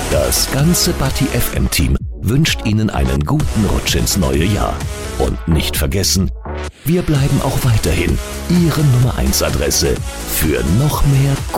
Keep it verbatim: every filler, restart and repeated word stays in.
Das ganze Bati F M-Team wünscht Ihnen einen guten Rutsch ins neue Jahr. Und nicht vergessen, wir bleiben auch weiterhin Ihre Nummer eins Adresse für noch mehr